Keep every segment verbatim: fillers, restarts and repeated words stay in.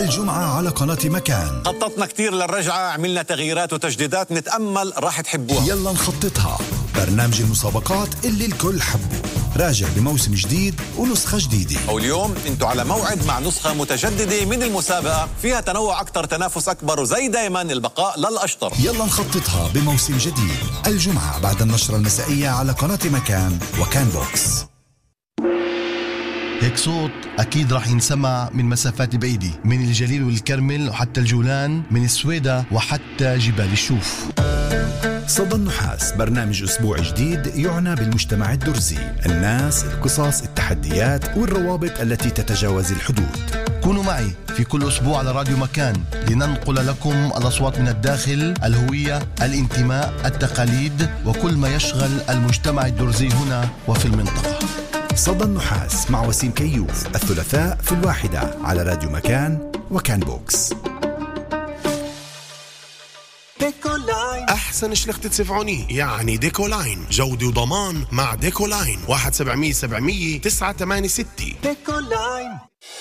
الجمعة على قناة مكان. خططنا كتير للرجعة، عملنا تغييرات وتجديدات، نتأمل راح تحبوها. يلا نخططها، برنامج المسابقات اللي الكل حبه، راجع بموسم جديد ونسخة جديدة. يلا نخططها بموسم جديد الجمعة بعد النشرة المسائية على قناة مكان وكان بوكس. هيك صوت أكيد راح ينسمع من مسافات بعيدة، من الجليل والكرمل وحتى الجولان، من السويدة وحتى جبال الشوف. صدى النحاس، برنامج أسبوع جديد يعنى بالمجتمع الدرزي، الناس، القصص، التحديات والروابط التي تتجاوز الحدود. كونوا معي في كل أسبوع على راديو مكان لننقل لكم الأصوات من الداخل، الهوية، الانتماء، التقاليد وكل ما يشغل المجتمع الدرزي هنا وفي المنطقة. صدى النحاس مع وسيم كيوف، الثلاثاء في الواحدة على راديو مكان وكان بوكس. أحسن شلخت تسفعوني يعني ديكولاين، جودة وضمان مع ديكولاين. واحد سبعمية سبعمية تسعة ثمانية ستة. ديكولاين.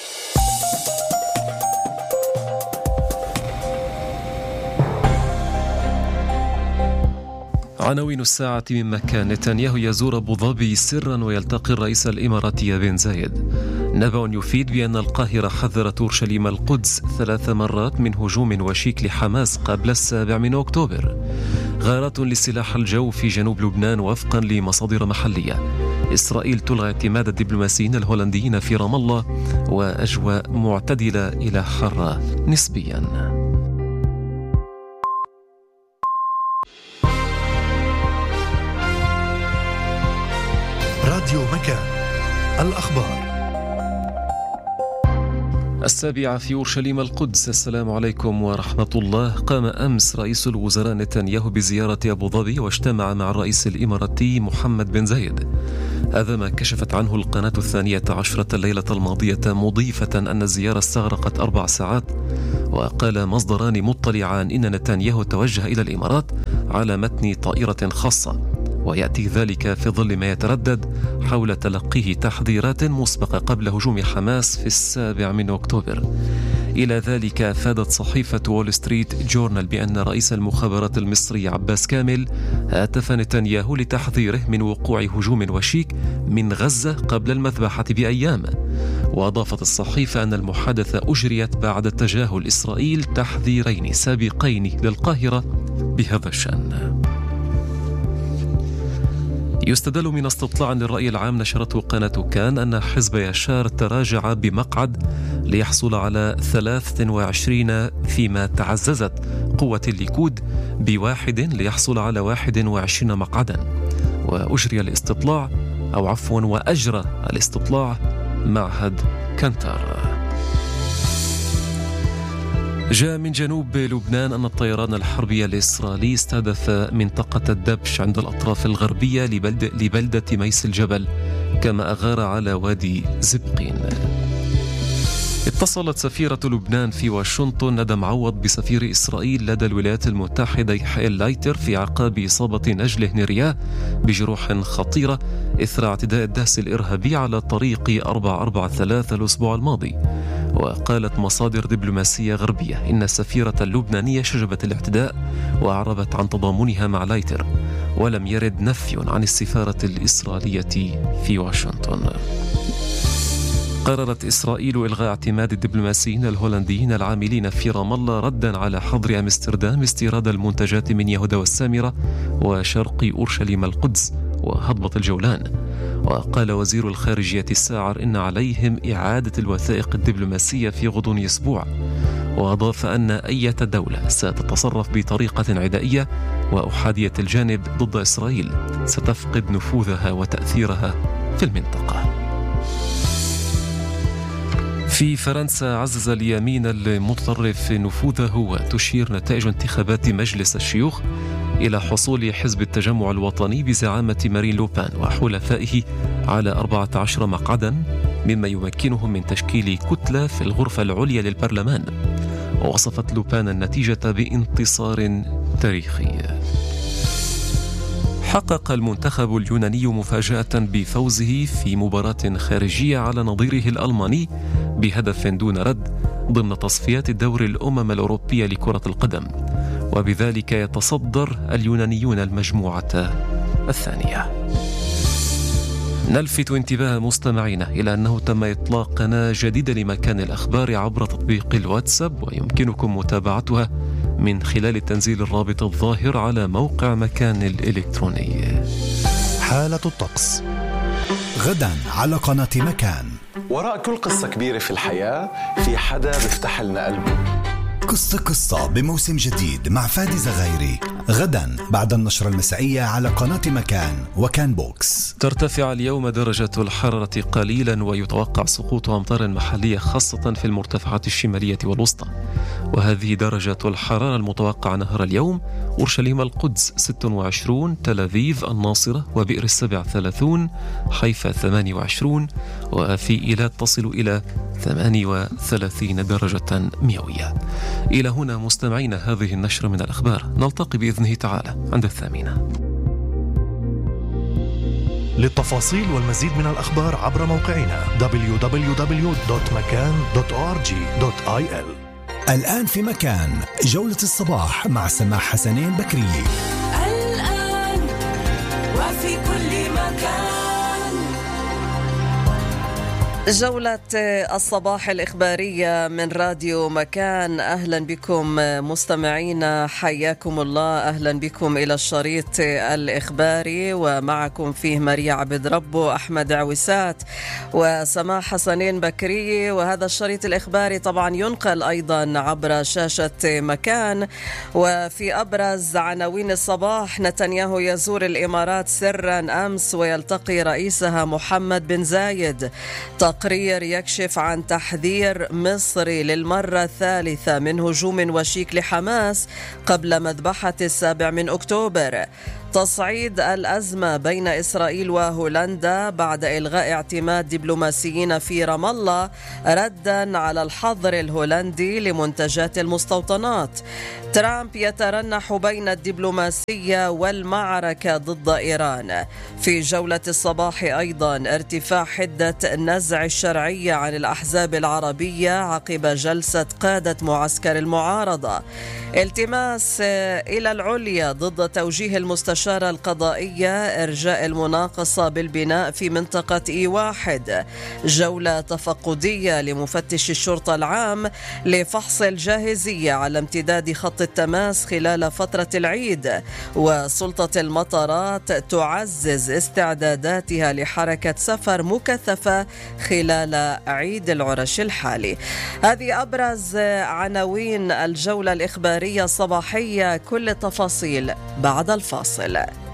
عناوين الساعة من مكان. نتنياهو يزور أبو ظبي سرا ويلتقي الرئيس الإماراتي بن زايد. نبأ يفيد بأن القاهرة حذرت أورشليم القدس ثلاث مرات من هجوم وشيك لحماس قبل السابع من أكتوبر. غارات لسلاح الجو في جنوب لبنان وفقا لمصادر محلية. إسرائيل تلغي اعتماد الدبلوماسيين الهولنديين في رام الله، وأجواء معتدلة إلى حارة نسبيا. راديو مكان، الأخبار. السابعة في أورشليم القدس. السلام عليكم ورحمة الله. قام أمس رئيس الوزراء نتنياهو بزيارة أبو ظبي واجتمع مع الرئيس الإماراتي محمد بن زايد. هذا ما كشفت عنه القناة الثانية عشرة الليلة الماضية، مضيفة أن الزيارة استغرقت أربع ساعات. وقال مصدران مطلعان إن نتنياهو توجه إلى الإمارات على متن طائرة خاصة، ويأتي ذلك في ظل ما يتردد حول تلقيه تحذيرات مسبقة قبل هجوم حماس في السابع من أكتوبر. إلى ذلك أفادت صحيفة وول ستريت جورنال بأن رئيس المخابرات المصري عباس كامل هاتف نتنياهو لتحذيره من وقوع هجوم وشيك من غزة قبل المذبحة بأيام. وأضافت الصحيفة أن المحادثة أجريت بعد تجاهل إسرائيل تحذيرين سابقين للقاهرة بهذا الشأن. يستدل من استطلاع للرأي العام نشرته قناة كان أن حزب يشار تراجع بمقعد ليحصل على ثلاثة وعشرين، فيما تعززت قوة الليكود بواحد ليحصل على واحد وعشرين مقعدا. وأجري الاستطلاع أو عفوا وأجرى الاستطلاع معهد كانتر. جاء من جنوب لبنان أن الطيران الحربي الإسرائيلي استهدف منطقة الدبش عند الأطراف الغربية لبلدة, لبلدة ميس الجبل، كما أغار على وادي زبقين. اتصلت سفيرة لبنان في واشنطن ندى معوض بسفير إسرائيل لدى الولايات المتحدة يحيى لايتر في أعقاب إصابة نجله نيريا بجروح خطيرة إثر اعتداء الدهس الإرهابي على طريق أربعمائة وأربعة عشر ثلاثة الأسبوع الماضي. وقالت مصادر دبلوماسية غربية إن السفيرة اللبنانية شجبت الاعتداء وأعربت عن تضامنها مع لايتر، ولم يرد نفي عن السفارة الإسرائيلية في واشنطن. قررت إسرائيل إلغاء اعتماد الدبلوماسيين الهولنديين العاملين في رام الله ردا على حظر أمستردام استيراد المنتجات من يهودا والسامرة وشرق أورشليم القدس وهضبة الجولان. وقال وزير الخارجية الساعر إن عليهم إعادة الوثائق الدبلوماسية في غضون أسبوع. وأضاف أن أي دولة ستتصرف بطريقة عدائية وأحادية الجانب ضد إسرائيل ستفقد نفوذها وتأثيرها في المنطقة. في فرنسا عزز اليمين المتطرف نفوذه، وتشير نتائج انتخابات مجلس الشيوخ إلى حصول حزب التجمع الوطني بزعامة مارين لوبان وحلفائه على أربعة عشر مقعدا، مما يمكنهم من تشكيل كتلة في الغرفة العليا للبرلمان. ووصفت لوبان النتيجة بانتصار تاريخي. حقق المنتخب اليوناني مفاجأة بفوزه في مباراة خارجية على نظيره الألماني بهدف دون رد ضمن تصفيات الدوري الأمم الأوروبية لكرة القدم، وبذلك يتصدر اليونانيون المجموعة الثانية. نلفت انتباه مستمعينا إلى أنه تم إطلاق قناة جديدة لمكان الأخبار عبر تطبيق الواتساب، ويمكنكم متابعتها من خلال تنزيل الرابط الظاهر على موقع مكان الإلكتروني. حالة الطقس غدا على قناة مكان. وراء كل قصة كبيرة في الحياة في حدا بيفتح لنا قلبه. قصة قصة بموسم جديد مع فادي زغيري غدا بعد النشرة المسائية على قناة مكان وكان بوكس. ترتفع اليوم درجة الحرارة قليلا، ويتوقع سقوط أمطار محلية خاصة في المرتفعات الشمالية والوسطى. وهذه درجة الحرارة المتوقعة نهار اليوم: أورشليم القدس ستة وعشرين، تل أبيب الناصرة وبئر السبع ثلاثون، حيفا ثمانية وعشرين، وفي إيلات تصل إلى ثمانية وثلاثين درجة مئوية. إلى هنا مستمعين هذه النشرة من الأخبار، نلتقي بإذنه تعالى عند الثامنة. للتفاصيل والمزيد من الأخبار عبر موقعنا دبليو دبليو دبليو دوت مكان دوت أو آر جي دوت آي إل. الآن في مكان جولة الصباح مع سماح حسنين بكري. الآن وفي كل مكان. جولة الصباح الإخبارية من راديو مكان. أهلا بكم مستمعينا، حياكم الله، أهلا بكم إلى الشريط الإخباري، ومعكم فيه مريا عبد ربو، أحمد عويسات وسماح حسنين بكري. وهذا الشريط الإخباري طبعا ينقل أيضا عبر شاشة مكان. وفي أبرز عناوين الصباح: نتنياهو يزور الإمارات سرا أمس ويلتقي رئيسها محمد بن زايد. تقرير يكشف عن تحذير مصري للمرة الثالثة من هجوم وشيك لحماس قبل مذبحة السابع من أكتوبر. تصعيد الأزمة بين إسرائيل وهولندا بعد إلغاء اعتماد دبلوماسيين في رام الله ردا على الحظر الهولندي لمنتجات المستوطنات. ترامب يترنح بين الدبلوماسية والمعركة ضد إيران. في جولة الصباح أيضا ارتفاع حدة نزع الشرعية عن الأحزاب العربية عقب جلسة قادة معسكر المعارضة. التماس إلى العليا ضد توجيه المستشارة القضائية إرجاء المناقصة بالبناء في منطقة إي واحد. جولة تفقدية لمفتش الشرطة العام لفحص الجاهزية على امتداد خط التماس خلال فترة العيد. وسلطة المطارات تعزز استعداداتها لحركة سفر مكثفة خلال عيد العرش الحالي. هذه أبرز عناوين الجولة الإخبارية الصباحية، كل التفاصيل بعد الفاصل.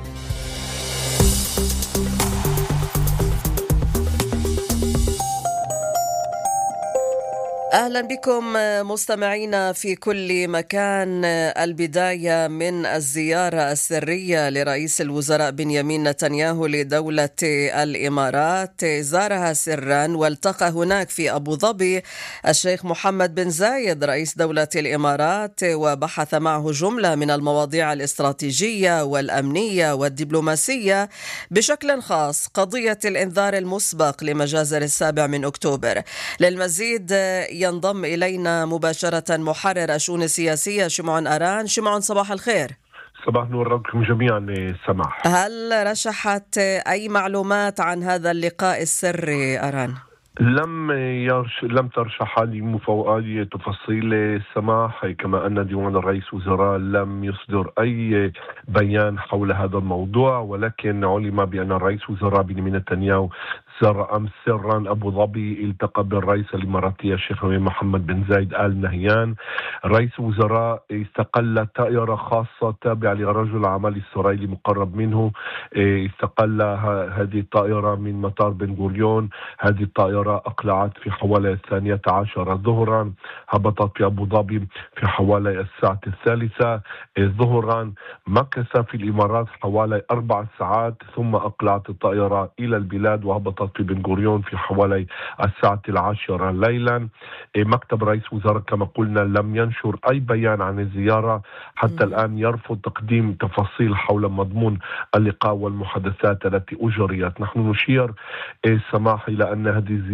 أهلا بكم مستمعينا في كل مكان. البداية من الزيارة السرية لرئيس الوزراء بنيامين نتنياهو لدولة الإمارات. زارها سرا والتقى هناك في أبو ظبي الشيخ محمد بن زايد رئيس دولة الإمارات، وبحث معه جملة من المواضيع الاستراتيجية والأمنية والدبلوماسية، بشكل خاص قضية الإنذار المسبق لمجازر السابع من أكتوبر. للمزيد ينضم إلينا مباشرة محرر الشؤون السياسية شمعون أران. شمعون، صباح الخير. صباح نور لكم جميعا. سماح، هل رشحت أي معلومات عن هذا اللقاء السري أران؟ لم يرش... لم ترشح لي مفوضية تفاصيل سماح، كما أن ديوان الرئيس وزراء لم يصدر أي بيان حول هذا الموضوع، ولكن علم بأن الرئيس وزراء بنيامين نتنياهو زار أمس سرا أبو ظبي، التقى بالرئيس الإماراتي الشيخ محمد بن زايد آل نهيان. رئيس وزراء استقل طائرة خاصة تابعة لرجل أعمال إسرائيلي مقرب منه، استقل هذه الطائرة من مطار بن غوريون. هذه الطائرة أقلعت في حوالي الثانية عشرة ظهرا، هبطت في أبو ظبي في حوالي الساعة الثالثة ظهرا، مكث في الإمارات حوالي أربع ساعات، ثم أقلعت الطائرة إلى البلاد وهبطت في بن غوريون في حوالي الساعة العاشرة ليلا. مكتب رئيس وزراء كما قلنا لم ينشر أي بيان عن الزيارة حتى الآن، يرفض تقديم تفاصيل حول مضمون اللقاء والمحادثات التي أجريت. نحن نشير سماح إلى أن هذه الزيارة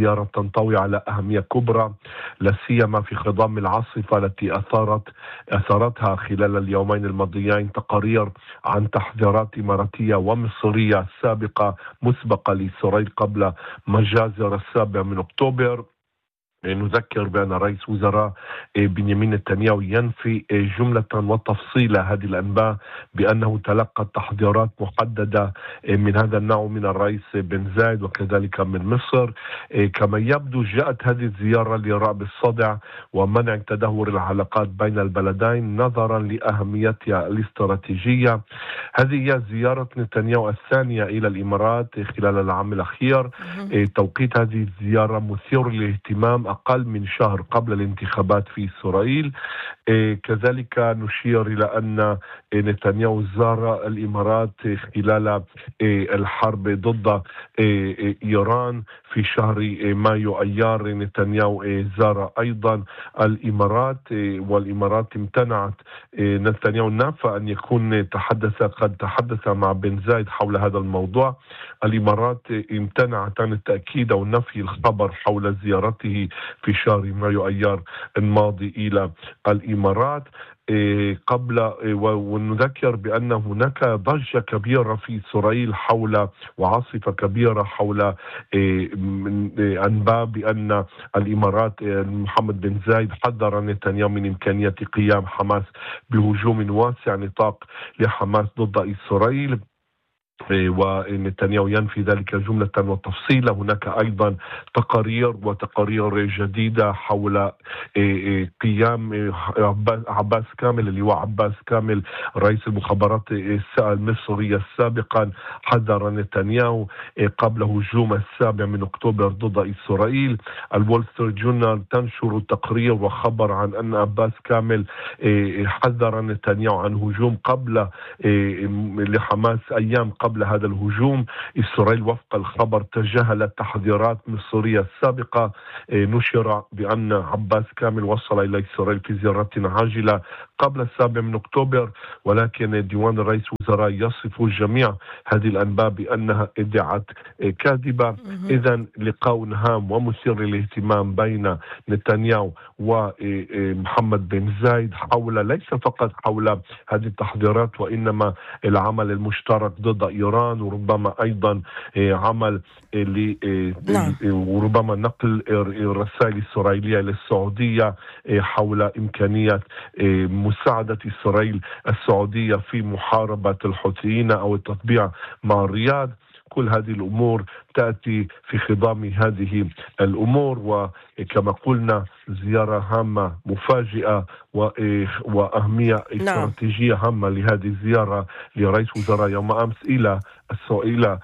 زيارة تنطوي على أهمية كبرى، لا سيما في خضم العاصفة التي أثارت أثارتها خلال اليومين الماضيين تقارير عن تحذيرات إماراتية ومصرية سابقة مسبقة لإسرائيل قبل مجازر السابع من أكتوبر. نذكر بأن رئيس وزراء بنيامين نتنياهو ينفي جملة وتفصيل هذه الأنباء بأنه تلقى تحذيرات محددة من هذا النوع من الرئيس بن زايد وكذلك من مصر. كما يبدو جاءت هذه الزيارة لرأب الصدع ومنع تدهور العلاقات بين البلدين نظرا لأهميتها الاستراتيجية. هذه هي زيارة نتنياهو الثانية إلى الإمارات خلال العام الأخير. توقيت هذه الزيارة مثير للاهتمام أقل من شهر قبل الانتخابات في إسرائيل. إيه كذلك نشير إلى أن نتنياهو زار الإمارات خلال إيه الحرب ضد إيه إيران في شهر إيه مايو أيار. نتنياهو إيه زار أيضا الإمارات إيه والإمارات امتنعت. إيه نتنياهو نافى أن يكون تحدث قد تحدث مع بن زايد حول هذا الموضوع. الإمارات إيه امتنعت عن التأكيد أو نفي الخبر حول زيارته في شهر مايو أيار الماضي إلى الإمارات. إيه قبل إيه ونذكر بأن هناك ضجة كبيرة في إسرائيل حول وعاصفة كبيرة حول إيه إيه أنباء بأن الإمارات إيه محمد بن زايد حذر نتنياهو من إمكانية قيام حماس بهجوم واسع نطاق لحماس ضد إسرائيل، ونتنياهو ينفي ذلك جملة وتفصيلا. هناك أيضا تقارير وتقارير جديدة حول قيام عباس كامل اللي هو عباس كامل رئيس المخابرات المصرية سابقا حذر نتنياهو قبل هجوم السابع من أكتوبر ضد إسرائيل. الول ستريت جورنال تنشر تقرير وخبر عن أن عباس كامل حذر نتنياهو عن هجوم قبل لحماس أيام قبل قبل هذا الهجوم. إسرائيل وفق الخبر تجاهلت تحذيرات مصرية سابقة. نشر بأن عباس كامل وصل إلى إسرائيل في زيارة عاجلة قبل السابع من أكتوبر، ولكن ديوان رئيس وزراء يصف جميع هذه الأنباء بأنها ادعاءات كاذبة. إذن لقاء هام ومثير للاهتمام بين نتنياهو ومحمد بن زايد حول ليس فقط حول هذه التحذيرات وإنما العمل المشترك ضد إيران، وربما أيضا عمل نعم. وربما نقل الرسائل الإسرائيلية للسعودية حول إمكانية مساعدة إسرائيل السعودية في محاربة الحوثيين أو التطبيع مع الرياض. كل هذه الأمور تأتي في خضم هذه الأمور، وكما قلنا زيارة هامة مفاجئة وأهمية استراتيجية هامة لهذه الزيارة لرئيس وزراء يوم أمس إلى إلى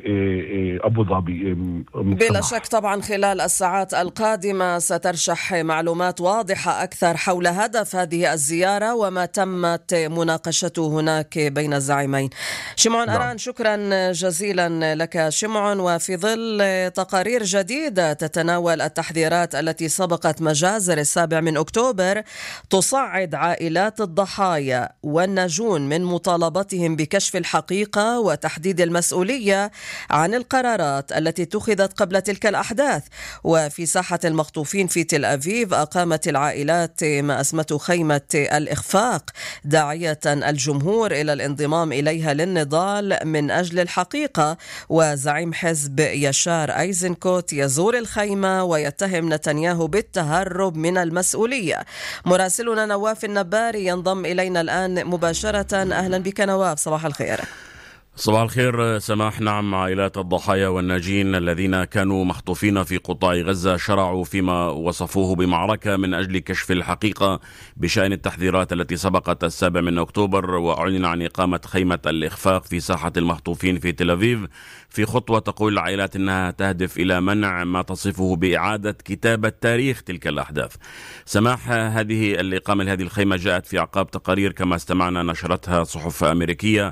أبو ظبي. بلا شك طبعا خلال الساعات القادمة سترشح معلومات واضحة أكثر حول هدف هذه الزيارة وما تمت مناقشته هناك بين الزعيمين. شمعون نعم. أران، شكرا جزيلا لك شمعون. وفي ظل تقارير جديدة تتناول التحذيرات التي سبقت مجازر السابع من أكتوبر تصعد عائلات الضحايا والناجون من مطالبتهم بكشف الحقيقة وتحديد المسؤولية عن القرارات التي اتخذت قبل تلك الأحداث. وفي ساحة المخطوفين في تل أبيب أقامت العائلات ما أسمته خيمة الإخفاق، داعية الجمهور إلى الانضمام إليها للنضال من أجل الحقيقة. وزعيم حزب يشار أيزنكوت يزور الخيمة ويتهم نتنياهو بالتهرب من المسؤولية. مراسلنا نواف النباري ينضم إلينا الآن مباشرة. أهلا بك نواف، صباح الخير. صباح الخير سماح. نعم، عائلات الضحايا والناجين الذين كانوا مخطوفين في قطاع غزة شرعوا فيما وصفوه بمعركة من أجل كشف الحقيقة بشأن التحذيرات التي سبقت السابع من أكتوبر، وأعلن عن إقامة خيمة الإخفاق في ساحة المخطوفين في تل أبيب في خطوة تقول العائلات أنها تهدف إلى منع ما تصفه بإعادة كتابة تاريخ تلك الأحداث. سماح، هذه الإقامة لهذه الخيمة جاءت في أعقاب تقارير كما استمعنا نشرتها صحف أمريكية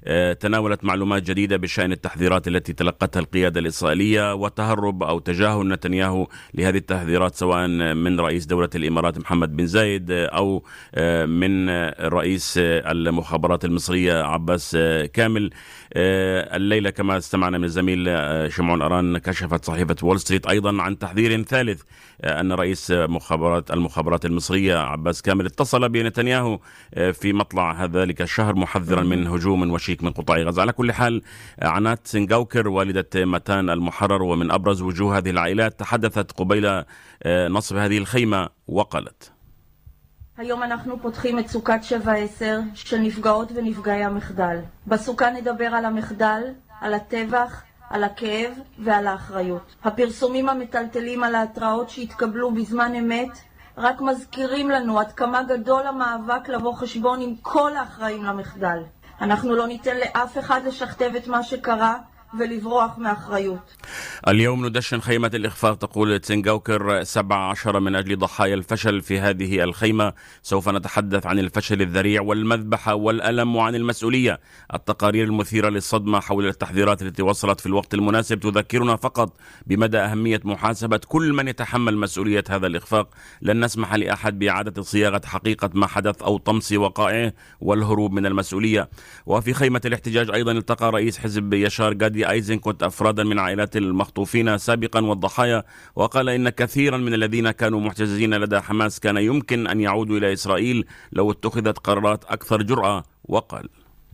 تناولت معلومات جديدة بشأن التحذيرات التي تلقتها القيادة الإسرائيلية وتهرب أو تجاهل نتنياهو لهذه التحذيرات سواء من رئيس دولة الإمارات محمد بن زايد أو من رئيس المخابرات المصرية عباس كامل. الليلة كما استمعنا من الزميل شمعون أران كشفت صحيفة وول ستريت أيضا عن تحذير ثالث أن رئيس مخابرات المخابرات المصرية عباس كامل اتصل بنتنياهو في مطلع ذلك الشهر محذرا من هجوم وشيك من قطاع غزة. على كل حال عنات سنغاوكر والدة متان المحرر ومن أبرز وجوه هذه العائلات تحدثت قبيل نصب هذه الخيمة وقالت: היום אנחנו פותחים את סוכת שבע עשר של נפגעות ונפגעי המחדל. בסוכה נדבר על המחדל, על הטבח, על הכאב ועל האחריות. הפרסומים המטלטלים על ההתראות שהתקבלו בזמן אמת רק מזכירים לנו עד כמה גדול המאבק לבוא חשבון עם כל האחראים למחדל. אנחנו לא ניתן לאף אחד לשכתב את מה שקרה ולברוח מאחריות. اليوم ندشن خيمة الإخفاق، تقول سنغاوكر، سبع عشر من أجل ضحايا الفشل في هذه الخيمة. سوف نتحدث عن الفشل الذريع والمذبحة والألم وعن المسؤولية. التقارير المثيرة للصدمة حول التحذيرات التي وصلت في الوقت المناسب تذكرنا فقط بمدى أهمية محاسبة كل من يتحمل مسؤولية هذا الإخفاق. لن نسمح لأحد بإعادة صياغة حقيقة ما حدث أو طمس وقائعه والهروب من المسؤولية. وفي خيمة الاحتجاج أيضا التقى رئيس حزب يشار غادي أيزنكوت أفرادا من عائلات المخطوفين سابقا والضحايا، وقال إن كثيرا من الذين كانوا محتجزين لدى حماس كان يمكن أن يعودوا إلى إسرائيل لو اتخذت قرارات أكثر جرأة. وقال: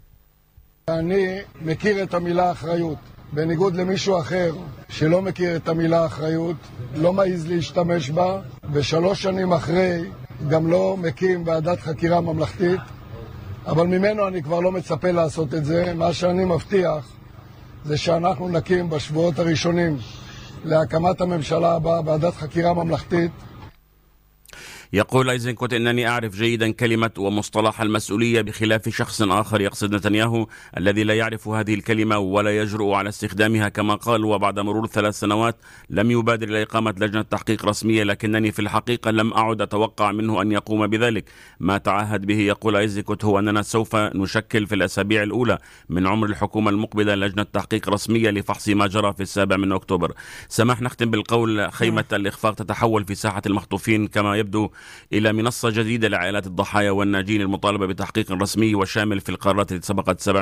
אני מכיר את המילה אחריות, בניגוד למישהו אחר שלא מכיר את המילה אחריות, לא מעז להשתמש בה, ושלוש שנים אחרי גם לא מקים ועדת חקירה ממלכתית, אבל ממנו אני כבר לא מצפה לעשות את זה. מה שאני מבטיח זה שאנחנו נקים בשבועות הראשונים להקמת הממשלה הבאה ועדת חקירה ממלכתית. يقول أيزنكوت: إنني أعرف جيدا كلمة ومصطلح المسؤولية بخلاف شخص آخر، يقصد نتنياهو الذي لا يعرف هذه الكلمة ولا يجرؤ على استخدامها كما قال. وبعد مرور ثلاث سنوات لم يبادر إلى إقامة لجنة تحقيق رسمية، لكنني في الحقيقة لم أعد أتوقع منه أن يقوم بذلك. ما تعهد به، يقول أيزنكوت، هو أننا سوف نشكل في الأسابيع الأولى من عمر الحكومة المقبلة لجنة تحقيق رسمية لفحص ما جرى في السابع من أكتوبر. سمح نختم بالقول: خيمة الإخفاق تتحول في ساحة المخطوفين كما يبدو إلى منصة جديدة لعائلات الضحايا والناجين المطالبة بتحقيق رسمي وشامل في القرارات التي سبقت سبع